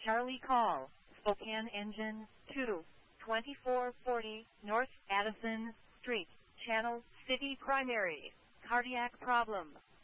Charlie call, Spokane engine 2, 2440 North Addison Street, Channel City primary, cardiac problem.